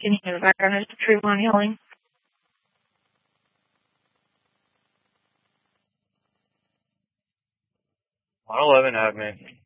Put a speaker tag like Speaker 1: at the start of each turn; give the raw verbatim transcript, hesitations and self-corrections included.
Speaker 1: Can you hear the background noise of Trayvon yelling?
Speaker 2: one eleven, have me.